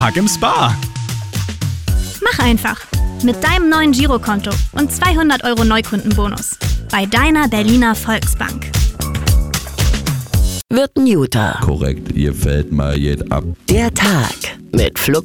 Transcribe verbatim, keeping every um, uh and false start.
Tag im Spa. Mach einfach. Mit deinem neuen Girokonto und zweihundert Euro Neukundenbonus. Bei deiner Berliner Volksbank. Wird ein Juter. Korrekt, ihr fällt mal jed ab. Der Tag mit Flug